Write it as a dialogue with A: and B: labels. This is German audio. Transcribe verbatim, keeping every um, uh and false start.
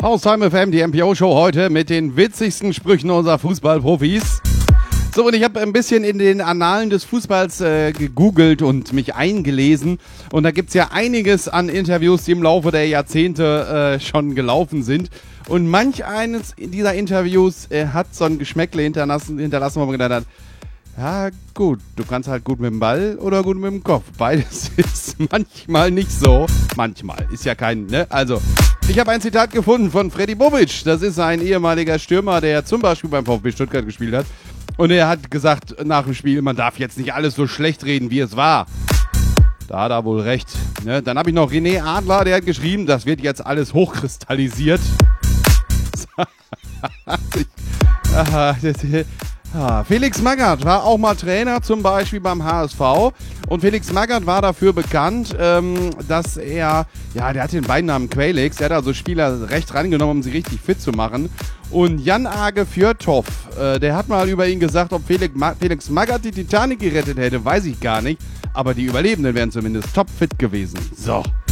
A: Haustime F M, die M P O-Show heute mit den witzigsten Sprüchen unserer Fußballprofis. So, und ich habe ein bisschen in den Annalen des Fußballs äh, gegoogelt und mich eingelesen. Und da gibt's ja einiges an Interviews, die im Laufe der Jahrzehnte äh, schon gelaufen sind. Und manch eines dieser Interviews äh, hat so ein Geschmäckle hinterlassen, hinterlassen, wo man gedacht hat, ja gut, du kannst halt gut mit dem Ball oder gut mit dem Kopf. Beides ist manchmal nicht so. Manchmal, ist ja kein, ne? Also, ich habe ein Zitat gefunden von Freddy Bobic. Das ist ein ehemaliger Stürmer, der zum Beispiel beim VfB Stuttgart gespielt hat. Und er hat gesagt nach dem Spiel, man darf jetzt nicht alles so schlecht reden, wie es war. Da hat er wohl recht. Ne? Dann habe ich noch René Adler, der hat geschrieben, das wird jetzt alles hochkristallisiert. Aha, das, ja, Felix Magath war auch mal Trainer, zum Beispiel beim H S V. Und Felix Magath war dafür bekannt, ähm, dass er, ja, der hat den Beinamen Quaylix, der hat also Spieler recht rangenommen, um sie richtig fit zu machen. Und Jan-Age Fjørtoft, äh, der hat mal über ihn gesagt, ob Felix, Ma- Felix Magath die Titanic gerettet hätte, weiß ich gar nicht. Aber die Überlebenden wären zumindest topfit gewesen. So.